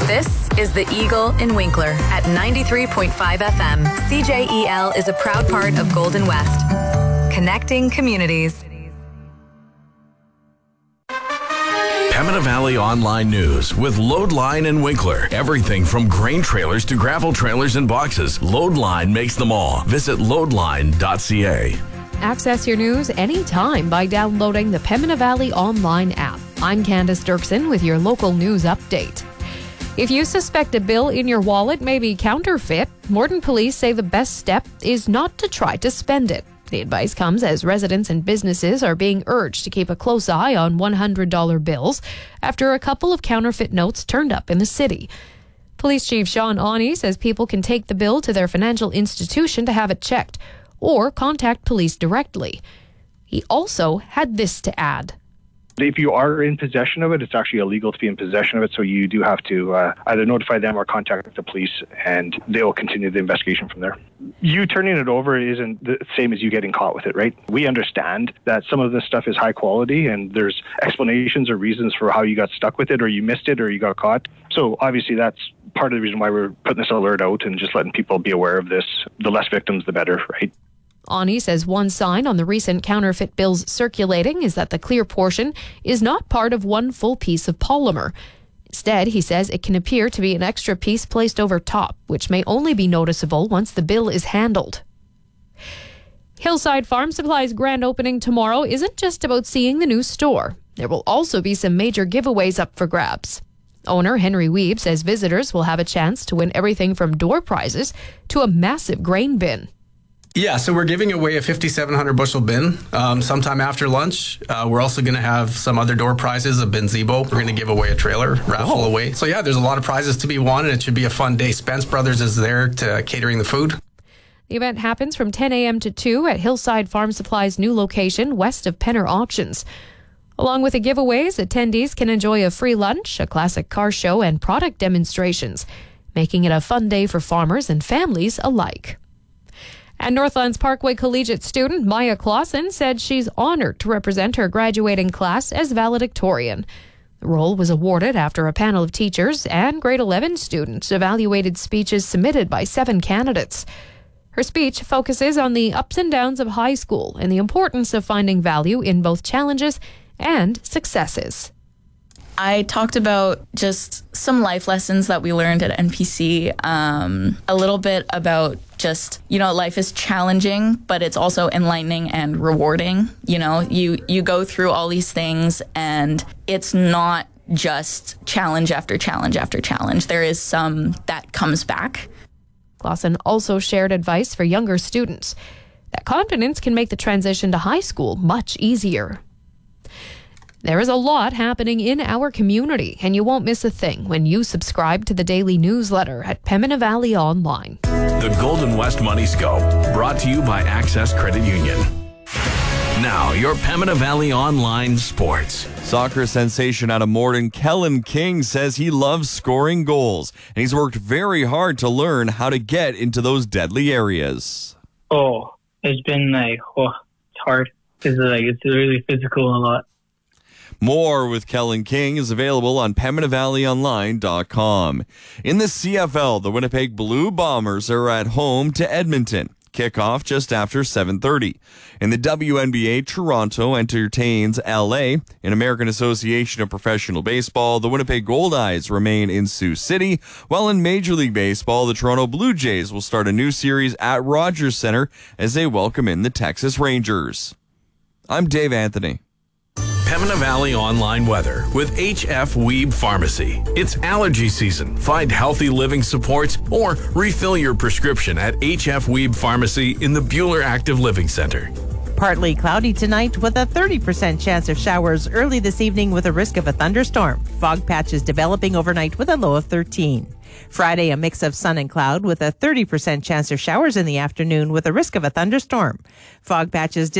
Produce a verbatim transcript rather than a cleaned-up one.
This is the Eagle in Winkler at ninety-three point five F M. C J E L is a proud part of Golden West, connecting communities. Pembina Valley Online News with Loadline and Winkler. Everything from grain trailers to gravel trailers and boxes. Loadline makes them all. Visit loadline dot c a. Access your news anytime by downloading the Pembina Valley Online app. I'm Candace Dirksen with your local news update. If you suspect a bill in your wallet may be counterfeit, Morden police say the best step is not to try to spend it. The advice comes as residents and businesses are being urged to keep a close eye on one hundred dollar bills after a couple of counterfeit notes turned up in the city. Police Chief Sean Awney says people can take the bill to their financial institution to have it checked or contact police directly. He also had this to add. If you are in possession of it, it's actually illegal to be in possession of it, so you do have to uh, either notify them or contact the police, and they will continue the investigation from there. You turning it over isn't the same as you getting caught with it, right? We understand that some of this stuff is high quality, and there's explanations or reasons for how you got stuck with it, or you missed it, or you got caught. So obviously that's part of the reason why we're putting this alert out and just letting people be aware of this. The less victims, the better, right? Awney says one sign on the recent counterfeit bills circulating is that the clear portion is not part of one full piece of polymer. Instead, he says it can appear to be an extra piece placed over top, which may only be noticeable once the bill is handled. Hillside Farm Supply's grand opening tomorrow isn't just about seeing the new store. There will also be some major giveaways up for grabs. Owner Henry Weeb says visitors will have a chance to win everything from door prizes to a massive grain bin. Yeah, so we're giving away a fifty-seven hundred bushel bin um, sometime after lunch. Uh, we're also going to have some other door prizes, a Binzebo. We're going to give away a trailer, raffle oh. away. So yeah, there's a lot of prizes to be won, and it should be a fun day. Spence Brothers is there to catering the food. The event happens from ten a.m. to two at Hillside Farm Supply's new location west of Penner Auctions. Along with the giveaways, attendees can enjoy a free lunch, a classic car show, and product demonstrations, making it a fun day for farmers and families alike. And Northlands Parkway Collegiate student Maya Clausen said she's honored to represent her graduating class as valedictorian. The role was awarded after a panel of teachers and grade eleven students evaluated speeches submitted by seven candidates. Her speech focuses on the ups and downs of high school and the importance of finding value in both challenges and successes. I talked about just some life lessons that we learned at N P C, um, a little bit about just, you know, life is challenging, but it's also enlightening and rewarding. You know, you, you go through all these things and it's not just challenge after challenge after challenge. There is some that comes back. Clausen also shared advice for younger students that confidence can make the transition to high school much easier. There is a lot happening in our community, and you won't miss a thing when you subscribe to the daily newsletter at Pembina Valley Online. The Golden West Money Scope, brought to you by Access Credit Union. Now, your Pembina Valley Online sports. Soccer sensation out of Morden, Kellen King, says he loves scoring goals, and he's worked very hard to learn how to get into those deadly areas. Oh, it's been like, oh, it's hard because like it's really physical a lot. More with Kellen King is available on Pembina Valley Online dot com. In the C F L, the Winnipeg Blue Bombers are at home to Edmonton. Kickoff just after seven thirty. In the W N B A, Toronto entertains L A. In American Association of Professional Baseball, the Winnipeg Goldeyes remain in Sioux City, while in Major League Baseball, the Toronto Blue Jays will start a new series at Rogers Center as they welcome in the Texas Rangers. I'm Dave Anthony. Pembina Valley Online weather with H F Weeb Pharmacy. It's allergy season. Find healthy living supports or refill your prescription at H F Weeb Pharmacy in the Buhler Active Living Center. Partly cloudy tonight with a thirty percent chance of showers early this evening with a risk of a thunderstorm. Fog patches developing overnight with a low of thirteen. Friday, a mix of sun and cloud with a thirty percent chance of showers in the afternoon with a risk of a thunderstorm. Fog patches